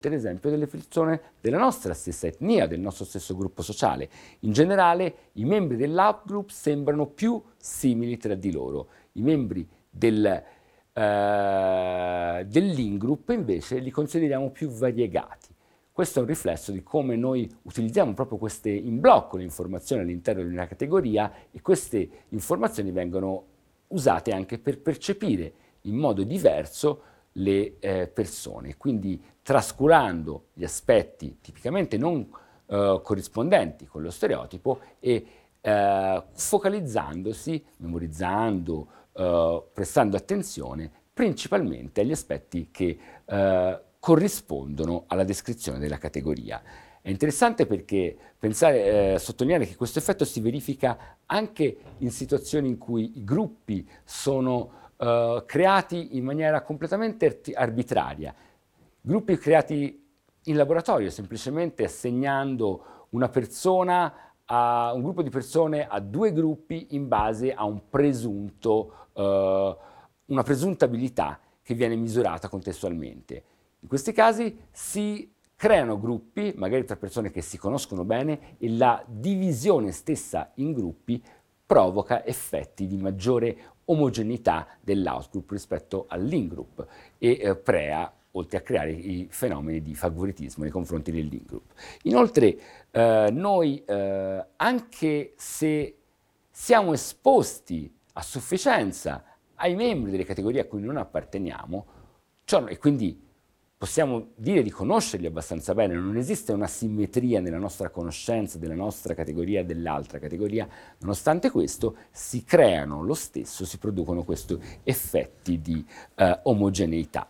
per esempio delle persone della nostra stessa etnia, del nostro stesso gruppo sociale. In generale i membri dell'outgroup sembrano più simili tra di loro. I membri dell'ingroup invece li consideriamo più variegati. Questo è un riflesso di come noi utilizziamo proprio queste in blocco le informazioni all'interno di una categoria, e queste informazioni vengono usate anche per percepire in modo diverso le persone, quindi trascurando gli aspetti tipicamente non corrispondenti con lo stereotipo e focalizzandosi, memorizzando, prestando attenzione principalmente agli aspetti che corrispondono alla descrizione della categoria. È interessante perché sottolineare che questo effetto si verifica anche in situazioni in cui i gruppi sono creati in maniera completamente arbitraria. Gruppi creati in laboratorio, semplicemente assegnando una un gruppo di persone a due gruppi in base a una presunta abilità che viene misurata contestualmente. In questi casi si creano gruppi, magari tra persone che si conoscono bene, e la divisione stessa in gruppi provoca effetti di maggiore omogeneità dell'outgroup rispetto all'ingroup e crea, oltre a creare i fenomeni di favoritismo nei confronti dell'ingroup. Inoltre noi, anche se siamo esposti a sufficienza ai membri delle categorie a cui non apparteniamo, e quindi possiamo dire di conoscerli abbastanza bene, non esiste una simmetria nella nostra conoscenza della nostra categoria e dell'altra categoria, nonostante questo si creano lo stesso, si producono questi effetti di omogeneità.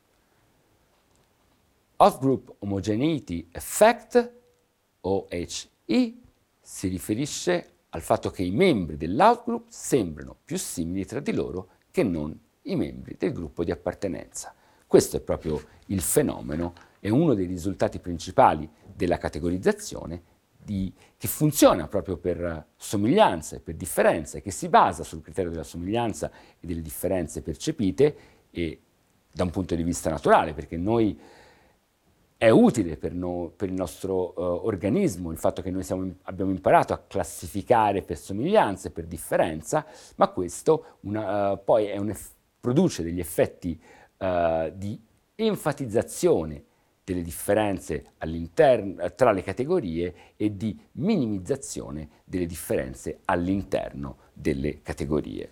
Off-Group Homogeneity Effect, OHE, si riferisce al fatto che i membri dell'outgroup sembrano più simili tra di loro che non i membri del gruppo di appartenenza. Questo è proprio il fenomeno, è uno dei risultati principali della categorizzazione che funziona proprio per somiglianze, per differenze, che si basa sul criterio della somiglianza e delle differenze percepite e da un punto di vista naturale, perché è utile per il nostro organismo il fatto che noi abbiamo imparato a classificare per somiglianze, per differenza, ma questo poi produce degli effetti di enfatizzazione delle differenze tra le categorie e di minimizzazione delle differenze all'interno delle categorie.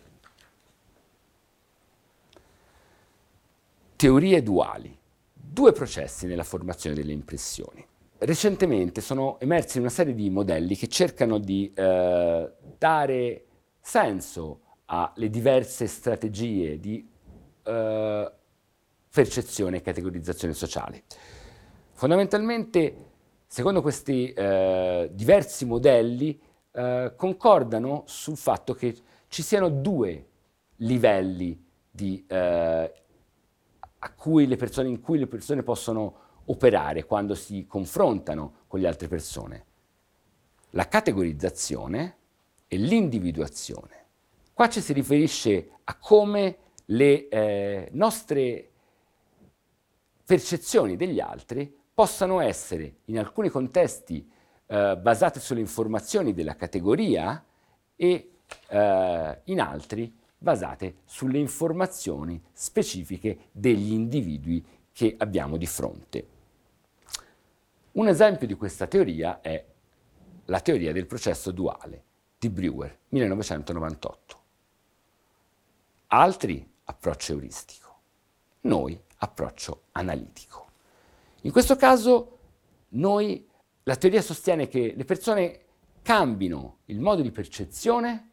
Teorie duali. Due processi nella formazione delle impressioni. Recentemente sono emersi una serie di modelli che cercano di dare senso alle diverse strategie di percezione e categorizzazione sociale. Fondamentalmente, secondo questi diversi modelli, concordano sul fatto che ci siano due livelli in cui le persone possono operare quando si confrontano con le altre persone: la categorizzazione e l'individuazione. Qua ci si riferisce a come le nostre percezioni degli altri possano essere, in alcuni contesti, basate sulle informazioni della categoria e in altri basate sulle informazioni specifiche degli individui che abbiamo di fronte. Un esempio di questa teoria è la teoria del processo duale di Brewer, 1998. Altri, approccio euristico. Noi, approccio analitico. In questo caso, la teoria sostiene che le persone cambino il modo di percezione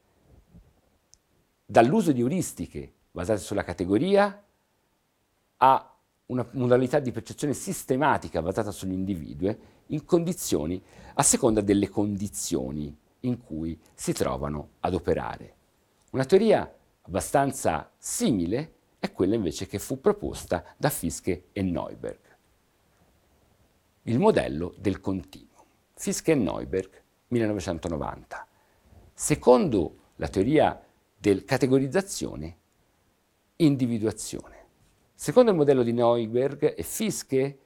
dall'uso di euristiche basate sulla categoria a una modalità di percezione sistematica basata sugli individui a seconda delle condizioni in cui si trovano ad operare. Una teoria abbastanza simile è quella invece che fu proposta da Fiske e Neuberg. Il modello del continuum. Fiske e Neuberg, 1990. Secondo la teoria del categorizzazione, individuazione. Secondo il modello di Neuberg e Fiske,